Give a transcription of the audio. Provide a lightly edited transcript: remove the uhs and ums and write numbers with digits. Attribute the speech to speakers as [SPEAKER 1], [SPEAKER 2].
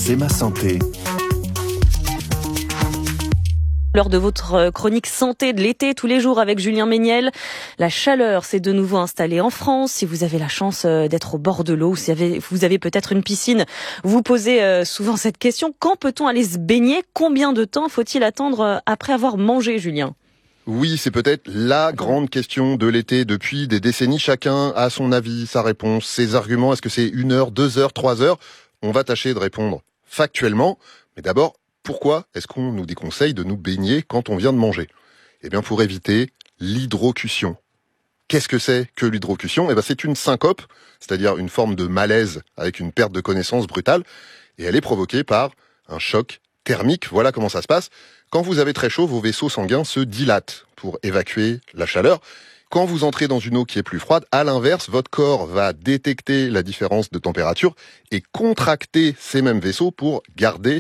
[SPEAKER 1] C'est ma santé.
[SPEAKER 2] L'heure de votre chronique santé de l'été tous les jours avec Julien Méniel. La chaleur s'est de nouveau installée en France. Si vous avez la chance d'être au bord de l'eau, ou si vous avez peut-être une piscine, vous posez souvent cette question. Quand peut-on aller se baigner ? Combien de temps faut-il attendre après avoir mangé, Julien ?
[SPEAKER 3] Oui, c'est peut-être la grande question de l'été. Depuis des décennies, chacun a son avis, sa réponse, ses arguments. Est-ce que c'est 1 heure, 2 heures, 3 heures ? On va tâcher de répondre factuellement. Mais d'abord, pourquoi est-ce qu'on nous déconseille de nous baigner quand on vient de manger ? Eh bien, pour éviter l'hydrocution. Qu'est-ce que c'est que l'hydrocution ? Eh bien, c'est une syncope, c'est-à-dire une forme de malaise avec une perte de connaissance brutale. Et elle est provoquée par un choc thermique. Voilà comment ça se passe. Quand vous avez très chaud, vos vaisseaux sanguins se dilatent pour évacuer la chaleur. Quand vous entrez dans une eau qui est plus froide, à l'inverse, votre corps va détecter la différence de température et contracter ces mêmes vaisseaux pour garder